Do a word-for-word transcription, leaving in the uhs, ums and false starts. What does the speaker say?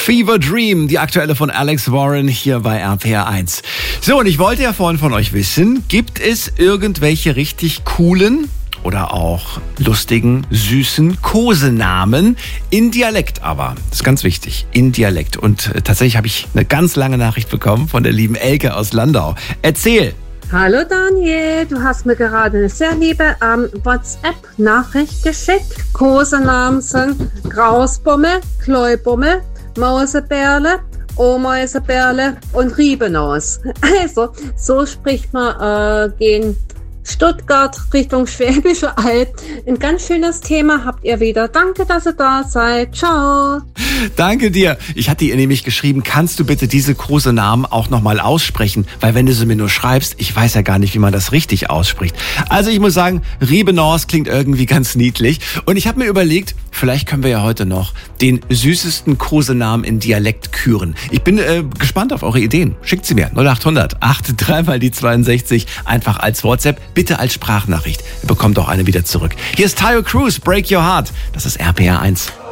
Fever Dream, die aktuelle von Alex Warren hier bei R P R eins. So, und ich wollte ja vorhin von euch wissen, gibt es irgendwelche richtig coolen oder auch lustigen, süßen Kosenamen in Dialekt aber. Das ist ganz wichtig, in Dialekt. Und äh, tatsächlich habe ich eine ganz lange Nachricht bekommen von der lieben Elke aus Landau. Erzähl! Hallo Daniel, du hast mir gerade eine sehr liebe ähm, WhatsApp-Nachricht geschickt. Kosenamen sind Grausbummel, Kleubummel, Mausebärle, Ameisebärle und Riebenaus. Also, so spricht man äh, gegen Stuttgart Richtung Schwäbische Alb. Ein ganz schönes Thema habt ihr wieder. Danke, dass ihr da seid. Ciao. Danke dir. Ich hatte ihr nämlich geschrieben, kannst du bitte diese Kosenamen auch nochmal aussprechen? Weil wenn du sie mir nur schreibst, ich weiß ja gar nicht, wie man das richtig ausspricht. Also ich muss sagen, Riebenaus klingt irgendwie ganz niedlich. Und ich habe mir überlegt, vielleicht können wir ja heute noch den süßesten Kosenamen in Dialekt küren. Ich bin äh, gespannt auf eure Ideen. Schickt sie mir null acht hundert acht drei mal die zweiundsechzig einfach als WhatsApp, bitte als Sprachnachricht. Ihr bekommt auch eine wieder zurück. Hier ist Tayo Cruz, Break Your Heart. Das ist R P R eins.